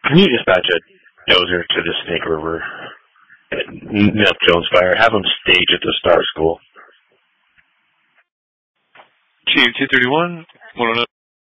Can you dispatch a dozer to the Snake River at Nep Jones Fire? Have them stage at the Star School. Chief 231, 109.